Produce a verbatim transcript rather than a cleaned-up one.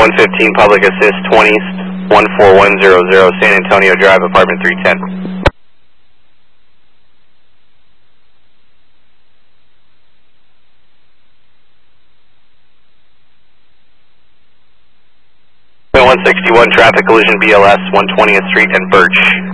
one fifteen Public Assist twenty East, one four one zero zero San Antonio Drive, apartment three ten. one sixty-one traffic collision B L S one twentieth Street and Birch.